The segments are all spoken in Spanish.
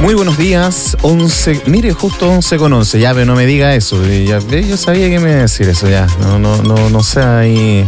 Muy buenos días, 11, mire, justo 11:11, ya, pero no me diga eso, ya, yo sabía que me iba a decir eso, ya, no sé ahí,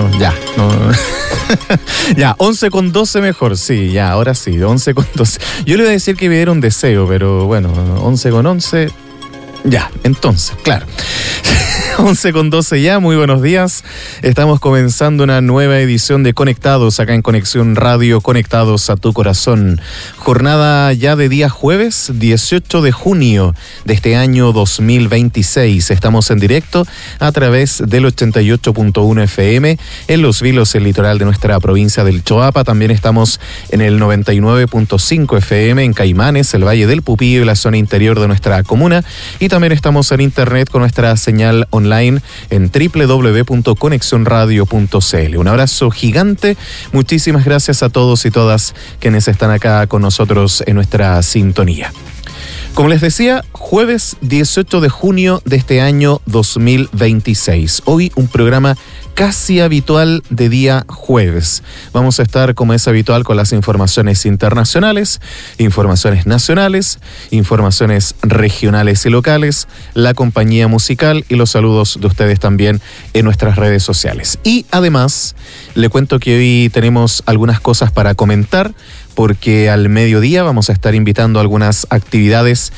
ya, 11:12 mejor, sí, ya, ahora sí, 11:12, yo le iba a decir que me diera un deseo, pero bueno, 11:11, ya, entonces, claro. 11:12 ya, muy buenos días. Estamos comenzando una nueva edición de Conectados acá en Conexión Radio, conectados a tu corazón. Jornada ya de día jueves, 18 de junio de este año 2026. Estamos en directo a través del 88.1 FM en Los Vilos, el litoral de nuestra provincia del Choapa. También estamos en el 99.5 FM en Caimanes, el Valle del Pupillo y la zona interior de nuestra comuna. Y también estamos en internet con nuestra señal online en www.conexionradio.cl. Un abrazo gigante, muchísimas gracias a todos y todas quienes están acá con nosotros en nuestra sintonía. Como les decía, jueves 18 de junio de este año 2026. Hoy un programa casi habitual de día jueves. Vamos a estar, como es habitual, con las informaciones internacionales, informaciones nacionales, informaciones regionales y locales, la compañía musical y los saludos de ustedes también en nuestras redes sociales. Y además, le cuento que hoy tenemos algunas cosas para comentar, porque al mediodía vamos a estar invitando a algunas actividades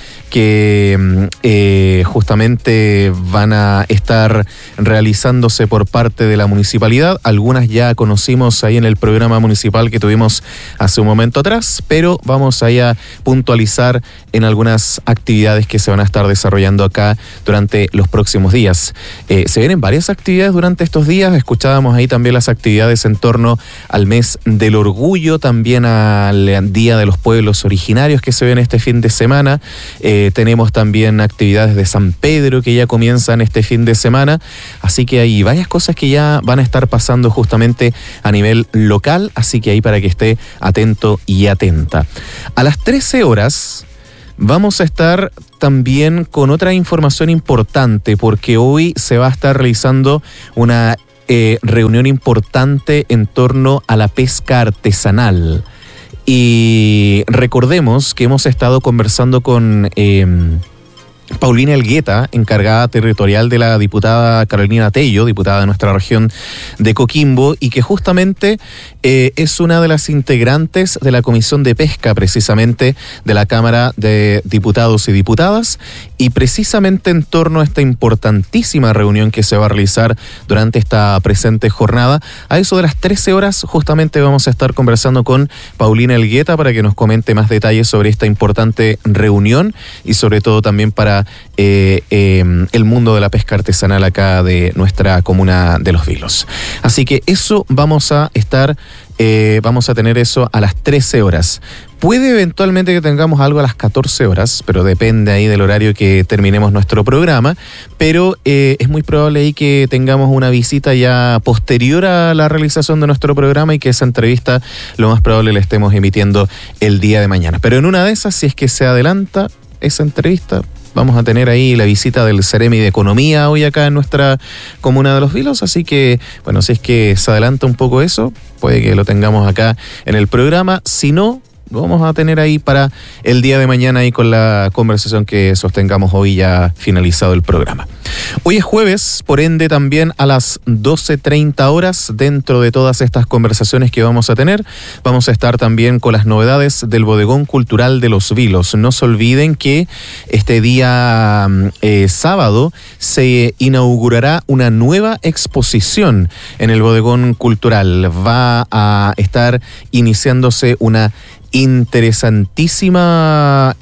que justamente van a estar realizándose por parte de la municipalidad. Algunas ya conocimos ahí en el programa municipal que tuvimos hace un momento atrás, pero vamos ahí a puntualizar en algunas actividades que se van a estar desarrollando acá durante los próximos días. Se vienen varias actividades durante estos días. Escuchábamos ahí también las actividades en torno al mes del orgullo, también al Día de los Pueblos Originarios que se ven este fin de semana. Tenemos también actividades de San Pedro que ya comienzan este fin de semana, así que hay varias cosas que ya van a estar pasando justamente a nivel local, así que ahí para que esté atento y atenta. A las 13 horas vamos a estar también con otra información importante, porque hoy se va a estar realizando una reunión importante en torno a la pesca artesanal. Y recordemos que hemos estado conversando con Paulina Elgueta, encargada territorial de la diputada Carolina Tello, diputada de nuestra región de Coquimbo, y que justamente es una de las integrantes de la Comisión de Pesca, precisamente de la Cámara de Diputados y Diputadas, y precisamente en torno a esta importantísima reunión que se va a realizar durante esta presente jornada, a eso de las 13 horas justamente vamos a estar conversando con Paulina Elgueta para que nos comente más detalles sobre esta importante reunión y sobre todo también para el mundo de la pesca artesanal acá de nuestra comuna de Los Vilos. Así que eso vamos a tener eso a las 13 horas. Puede eventualmente que tengamos algo a las 14 horas, pero depende ahí del horario que terminemos nuestro programa, pero es muy probable ahí que tengamos una visita ya posterior a la realización de nuestro programa y que esa entrevista lo más probable la estemos emitiendo el día de mañana. Pero en una de esas, si es que se adelanta esa entrevista, vamos a tener ahí la visita del Ceremi de Economía hoy acá en nuestra comuna de Los Vilos, así que, bueno, si es que se adelanta un poco eso, puede que lo tengamos acá en el programa. Si no, lo vamos a tener ahí para el día de mañana ahí con la conversación que sostengamos hoy ya finalizado el programa. Hoy es jueves, por ende también a las 12:30 horas, dentro de todas estas conversaciones que vamos a tener, vamos a estar también con las novedades del Bodegón Cultural de Los Vilos. No se olviden que este día sábado se inaugurará una nueva exposición en el Bodegón Cultural. Va a estar iniciándose una interesantísima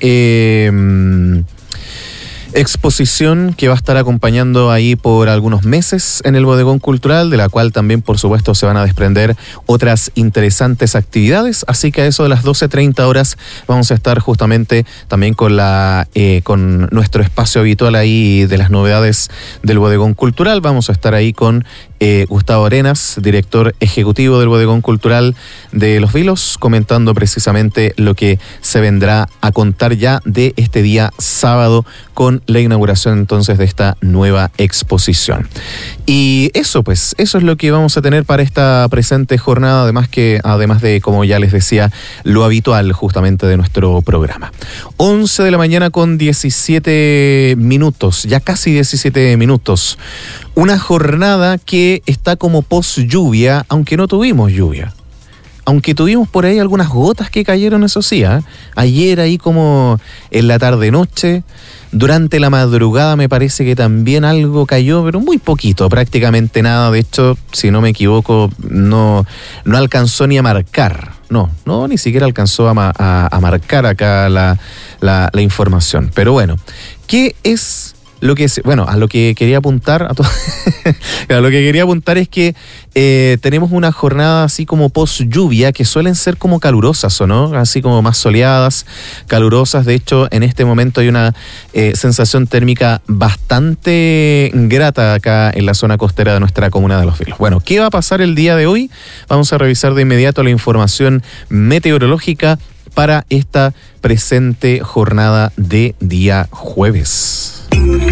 exposición que va a estar acompañando ahí por algunos meses en el Bodegón Cultural, de la cual también por supuesto se van a desprender otras interesantes actividades, así que a eso de las 12:30 horas vamos a estar justamente también con nuestro espacio habitual ahí de las novedades del Bodegón Cultural. Vamos a estar ahí con Gustavo Arenas, director ejecutivo del Bodegón Cultural de Los Vilos, comentando precisamente lo que se vendrá a contar ya de este día sábado con con la inauguración entonces de esta nueva exposición. Y eso es lo que vamos a tener para esta presente jornada, además de, como ya les decía, lo habitual justamente de nuestro programa. 11 de la mañana con 17 minutos, ya casi 17 minutos. Una jornada que está como post lluvia, aunque no tuvimos lluvia. Aunque tuvimos por ahí algunas gotas que cayeron, eso sí, ayer ahí como en la tarde-noche, durante la madrugada me parece que también algo cayó, pero muy poquito, prácticamente nada. De hecho, si no me equivoco, no alcanzó ni a marcar, no, ni siquiera alcanzó a marcar acá la información. Pero bueno, ¿qué es lo que a lo que quería apuntar a lo que quería apuntar es que tenemos una jornada así como post lluvia que suelen ser como calurosas, ¿o no? Así como más soleadas, calurosas. De hecho, en este momento hay una sensación térmica bastante grata acá en la zona costera de nuestra comuna de Los Vilos. Bueno, ¿qué va a pasar el día de hoy? Vamos a revisar de inmediato la información meteorológica para esta presente jornada de día jueves.